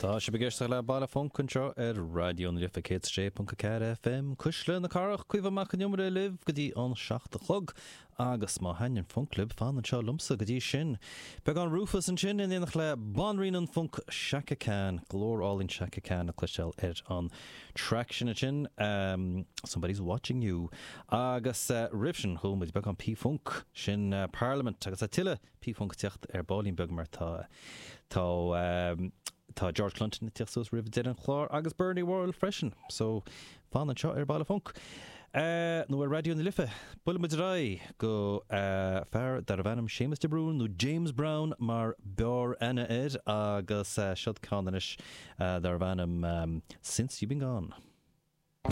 Tá sé begéiste le bailla fóncanseo ar radioún lifa.k FM Cúisle na carach cuimh amach an numar liv go dtí an 7 agus má hainn fónclub fan an seo lumsa go dtí sin. Beag an Rufus an sin in éanach le banrín an fónc Shaka Khan, glórálinn Shaka Khan a cluisteil ar an traction a sin. Somebody's watching you. Agus ribsin húmid beag an P-fónc sin Parliament agus a tiile P-fónc teacht ar bálín beag mar tá George Clinton tíochtús rih de an chlár agus Bernie Worrell freisin, so fan an seo ar bailla fónc. nó ar radioún na lifa bula muid rá go fear dar a bhanam Seamus de Brún nó James Brown mar bear ana agus siod cánanis dar a bhanam Since You've Been Gone.